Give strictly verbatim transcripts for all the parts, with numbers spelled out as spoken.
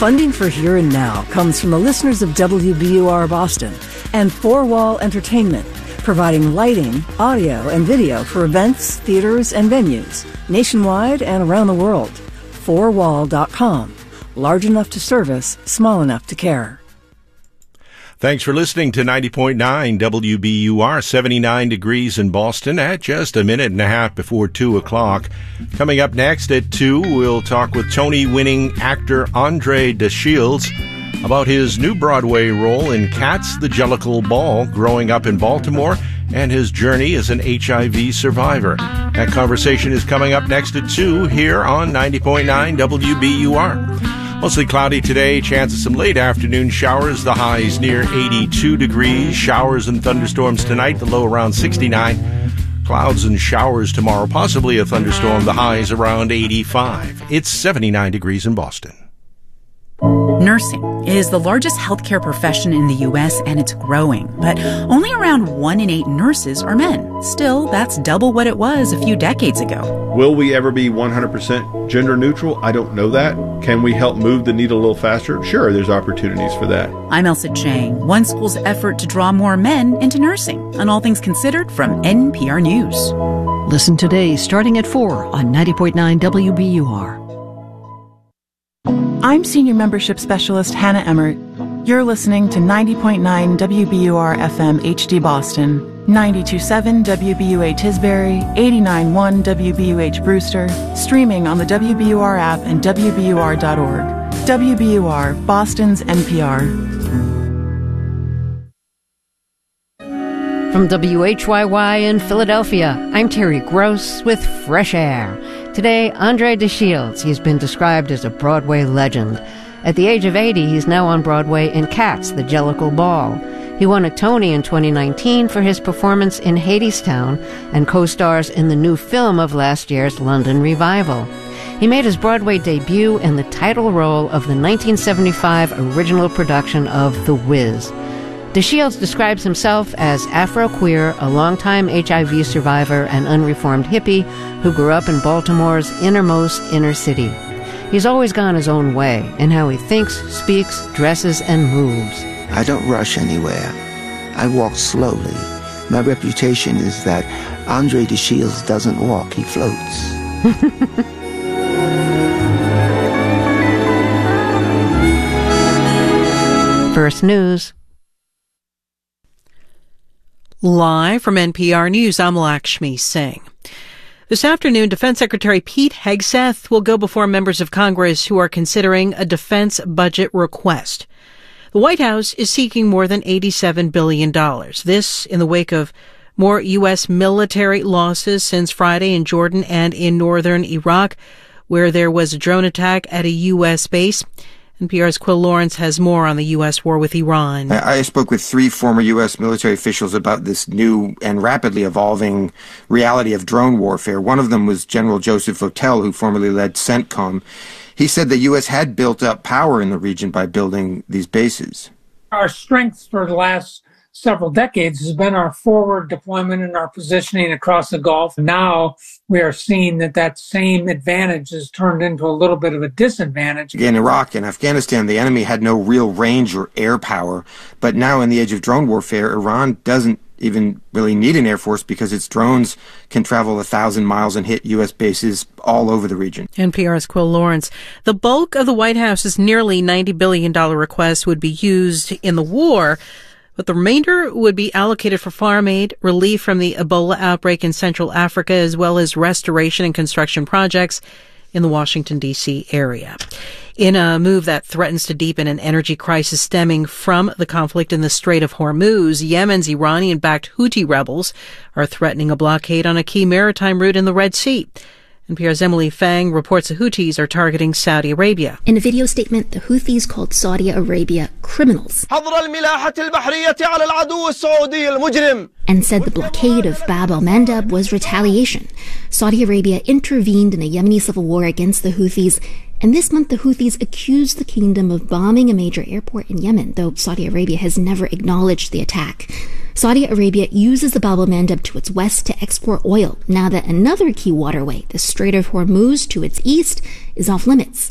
Funding for Here and Now comes from the listeners of W B U R Boston and Four Wall Entertainment, providing lighting, audio, and video for events, theaters, and venues nationwide and around the world. four wall dot com. Large enough to service, small enough to care. Thanks for listening to ninety point nine W B U R, seventy-nine degrees in Boston at just a minute and a half before two o'clock. Coming up next at two, we'll talk with Tony-winning actor Andre DeShields about his new Broadway role in Cats, the Jellicle Ball, growing up in Baltimore, and his journey as an H I V survivor. That conversation is coming up next at two here on ninety point nine W B U R. Mostly cloudy today, chance of some late afternoon showers, the highs near eighty-two degrees. Showers and thunderstorms tonight, the low around sixty-nine. Clouds and showers tomorrow, possibly a thunderstorm, the highs around eighty-five. It's seventy-nine degrees in Boston. Nursing is the largest healthcare profession in the U S and it's growing, but only around one in eight nurses are men. Still, that's double what it was a few decades ago. Will we ever be one hundred percent gender neutral? I don't know that. Can we help move the needle a little faster? Sure, there's opportunities for that. I'm Elsa Chang. One school's effort to draw more men into nursing. On All Things Considered from N P R News. Listen today starting at four on ninety point nine W B U R. I'm Senior Membership Specialist Hannah Emmert. You're listening to ninety point nine W B U R F M H D Boston, ninety-two point seven W B U A Tisbury, eighty-nine point one W B U H Brewster, streaming on the W B U R app and W B U R dot org. W B U R, Boston's N P R. From W H Y Y in Philadelphia, I'm Terry Gross with Fresh Air. Today, Andre DeShields. He's been described as a Broadway legend. At the age of eighty, he's now on Broadway in Cats, the Jellicle Ball. He won a Tony in twenty nineteen for his performance in Hadestown and co-stars in the new film of last year's London revival. He made his Broadway debut in the title role of the nineteen seventy-five original production of The Wiz. DeShields describes himself as Afro-queer, a longtime H I V survivor and unreformed hippie who grew up in Baltimore's innermost inner city. He's always gone his own way in how he thinks, speaks, dresses, and moves. I don't rush anywhere. I walk slowly. My reputation is that Andre DeShields doesn't walk, he floats. First News. Live from N P R News, I'm Lakshmi Singh. This afternoon, Defense Secretary Pete Hegseth will go before members of Congress who are considering a defense budget request. The White House is seeking more than eighty-seven billion dollars. This in the wake of more U S military losses since Friday in Jordan and in northern Iraq, where there was a drone attack at a U S base. N P R's Quill Lawrence has more on the U S war with Iran. I spoke with three former U S military officials about this new and rapidly evolving reality of drone warfare. One of them was General Joseph Votel, who formerly led CENTCOM. He said the U S had built up power in the region by building these bases. Our strength for the last several decades has been our forward deployment and our positioning across the Gulf. Now we are seeing that that same advantage has turned into a little bit of a disadvantage. In Iraq and Afghanistan, the enemy had no real range or air power. But now in the age of drone warfare, Iran doesn't even really need an air force because its drones can travel a thousand miles and hit U S bases all over the region. N P R's Quill Lawrence. The bulk of the White House's nearly ninety billion dollars request would be used in the war, but the remainder would be allocated for farm aid, relief from the Ebola outbreak in Central Africa, as well as restoration and construction projects in the Washington, D C area. In a move that threatens to deepen an energy crisis stemming from the conflict in the Strait of Hormuz, Yemen's Iranian-backed Houthi rebels are threatening a blockade on a key maritime route in the Red Sea. N P R's Emily Fang reports the Houthis are targeting Saudi Arabia. In a video statement, the Houthis called Saudi Arabia criminals and said the blockade of Bab al-Mandab was retaliation. Saudi Arabia intervened in a Yemeni civil war against the Houthis, and this month the Houthis accused the kingdom of bombing a major airport in Yemen, though Saudi Arabia has never acknowledged the attack. Saudi Arabia uses the Bab al-Mandab to its west to export oil, now that another key waterway, the Strait of Hormuz to its east, is off limits.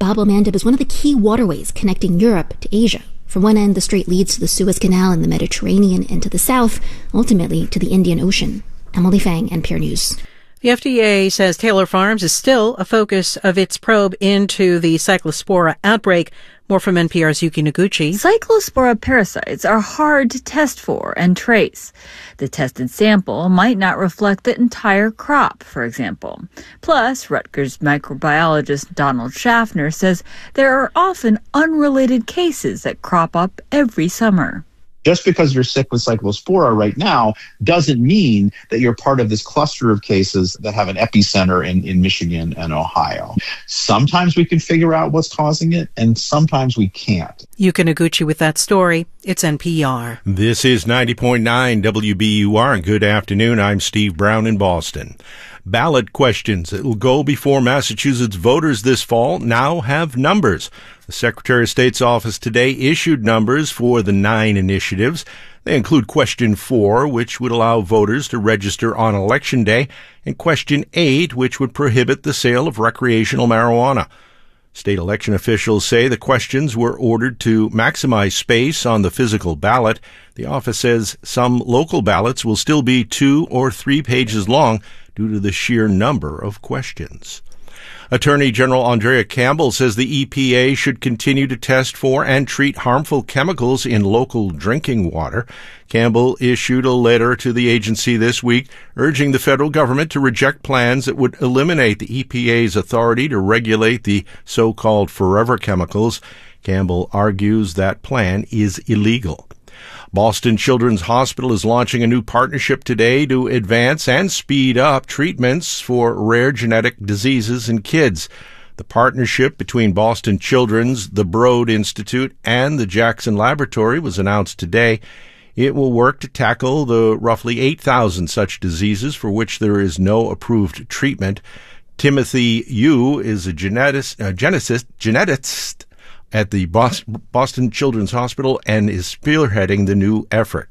Bab el-Mandeb is one of the key waterways connecting Europe to Asia. From one end, the strait leads to the Suez Canal in the Mediterranean, and to the south, ultimately to the Indian Ocean. Emily Fang, N P R News. The F D A says Taylor Farms is still a focus of its probe into the Cyclospora outbreak. More from N P R's Yuki Noguchi. Cyclospora parasites are hard to test for and trace. The tested sample might not reflect the entire crop, for example. Plus, Rutgers microbiologist Donald Schaffner says there are often unrelated cases that crop up every summer. Just because you're sick with Cyclospora right now doesn't mean that you're part of this cluster of cases that have an epicenter in, in Michigan and Ohio. Sometimes we can figure out what's causing it, and sometimes we can't. Yuki Noguchi with that story. It's N P R. This is ninety point nine W B U R, and good afternoon. I'm Steve Brown in Boston. Ballot questions that will go before Massachusetts voters this fall now have numbers. The Secretary of State's office today issued numbers for the nine initiatives. They include Question four, which would allow voters to register on Election Day, and Question eight, which would prohibit the sale of recreational marijuana. State election officials say the questions were ordered to maximize space on the physical ballot. The office says some local ballots will still be two or three pages long due to the sheer number of questions. Attorney General Andrea Campbell says the E P A should continue to test for and treat harmful chemicals in local drinking water. Campbell issued a letter to the agency this week urging the federal government to reject plans that would eliminate the E P A's authority to regulate the so-called forever chemicals. Campbell argues that plan is illegal. Boston Children's Hospital is launching a new partnership today to advance and speed up treatments for rare genetic diseases in kids. The partnership between Boston Children's, the Broad Institute, and the Jackson Laboratory was announced today. It will work to tackle the roughly eight thousand such diseases for which there is no approved treatment. Timothy Yu is a geneticist, uh, geneticist, geneticist at the Boston Children's Hospital and is spearheading the new effort.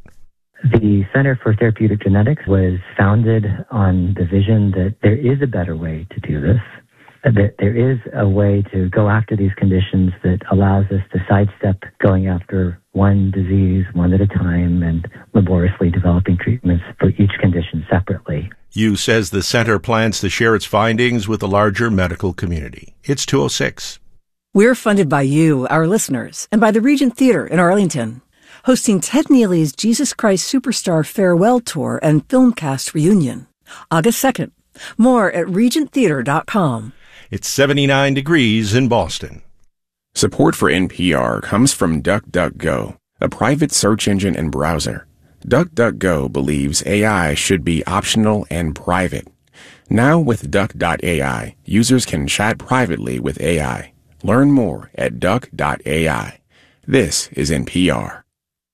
The Center for Therapeutic Genetics was founded on the vision that there is a better way to do this, that there is a way to go after these conditions that allows us to sidestep going after one disease one at a time and laboriously developing treatments for each condition separately. Yu says the center plans to share its findings with the larger medical community. It's two oh six. We're funded by you, our listeners, and by the Regent Theater in Arlington, hosting Ted Neely's Jesus Christ Superstar Farewell Tour and Filmcast Reunion, August second. More at regent theater dot com. It's seventy-nine degrees in Boston. Support for N P R comes from DuckDuckGo, a private search engine and browser. DuckDuckGo believes A I should be optional and private. Now with Duck dot A I, users can chat privately with A I. Learn more at duck dot A I. This is N P R.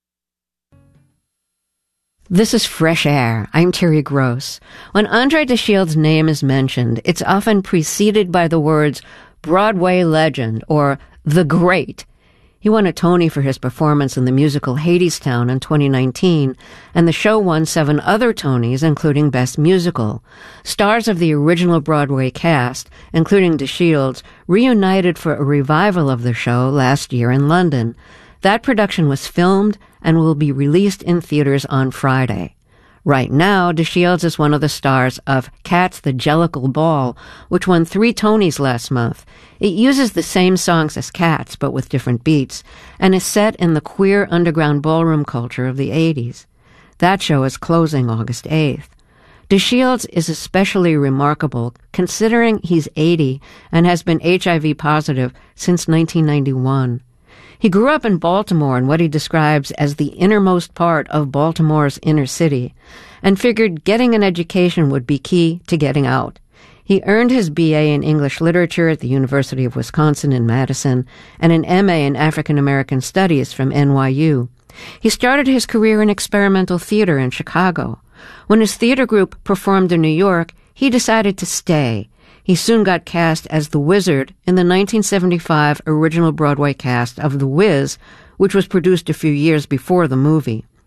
This is Fresh Air. I'm Terry Gross. When Andre DeShield's name is mentioned, it's often preceded by the words Broadway legend or the great. He won a Tony for his performance in the musical Hadestown in twenty nineteen, and the show won seven other Tonys, including Best Musical. Stars of the original Broadway cast, including DeShields, reunited for a revival of the show last year in London. That production was filmed and will be released in theaters on Friday. Right now, DeShields is one of the stars of Cats the Jellicle Ball, which won three Tonys last month. It uses the same songs as Cats, but with different beats, and is set in the queer underground ballroom culture of the eighties. That show is closing August eighth. DeShields is especially remarkable considering he's eighty and has been H I V positive since nineteen ninety-one. He grew up in Baltimore in what he describes as the innermost part of Baltimore's inner city, and figured getting an education would be key to getting out. He earned his B A in English Literature at the University of Wisconsin in Madison and an M A in African American Studies from N Y U. He started his career in experimental theater in Chicago. When his theater group performed in New York, he decided to stay. He soon got cast as the Wizard in the nineteen seventy-five original Broadway cast of The Wiz, which was produced a few years before the movie.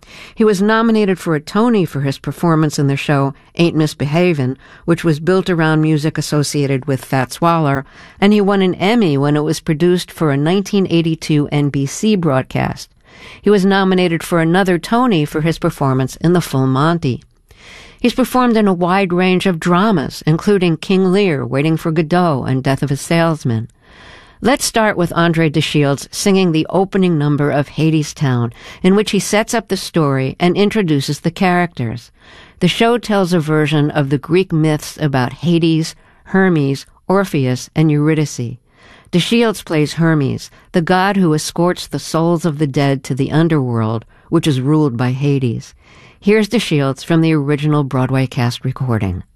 He was nominated for a Tony for his performance in the show Ain't Misbehavin', which was built around music associated with Fats Waller, and he won an Emmy when it was produced for a nineteen eighty-two N B C broadcast. He was nominated for another Tony for his performance in The Full Monty. He's performed in a wide range of dramas, including King Lear, Waiting for Godot, and Death of a Salesman. Let's start with Andre DeShields singing the opening number of Hadestown, in which he sets up the story and introduces the characters. The show tells a version of the Greek myths about Hades, Hermes, Orpheus, and Eurydice. DeShields plays Hermes, the god who escorts the souls of the dead to the underworld, which is ruled by Hades. Here's DeShields from the original Broadway cast recording.